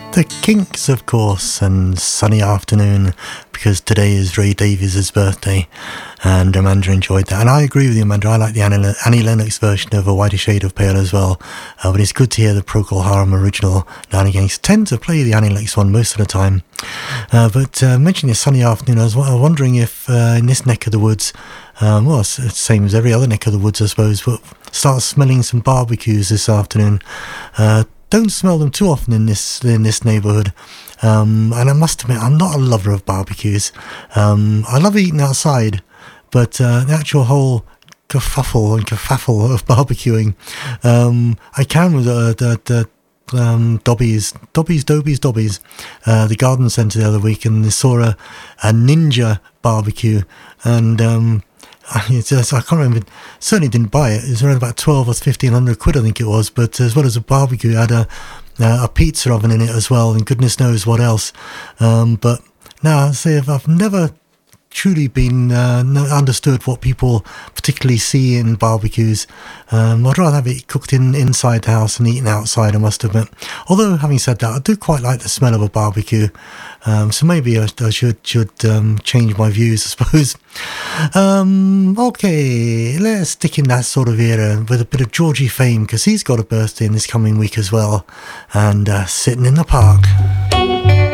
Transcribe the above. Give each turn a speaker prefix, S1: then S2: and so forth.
S1: The Kinks, of course, and Sunny Afternoon, because today is Ray Davies' birthday, and Amanda enjoyed that. And I agree with you, Amanda. I like the Annie Lennox version of A Whiter Shade of Pale as well, but it's good to hear the Procol Harum original now and again. I tend to play the Annie Lennox one most of the time. But mentioning a Sunny Afternoon, I was wondering if in this neck of the woods, well, it's the same as every other neck of the woods, I suppose, but start smelling some barbecues this afternoon. Don't smell them too often in this neighbourhood, and I must admit I'm not a lover of barbecues. I love eating outside, but the actual whole kerfuffle of barbecuing, I can with Dobbies, the garden centre the other week, and they saw a ninja barbecue, and I can't remember. Certainly didn't buy it. It was around about 12 or 1,500 quid, I think it was. But as well as a barbecue, it had a pizza oven in it as well, and goodness knows what else. But now I say I've never truly been understood what people particularly see in barbecues. I'd rather have it cooked inside the house and eaten outside, I must admit. Although, having said that, I do quite like the smell of a barbecue. So maybe I should change my views, I suppose. Okay, let's stick in that sort of era with a bit of Georgie Fame, because he's got a birthday in this coming week as well, and Sitting in the Park.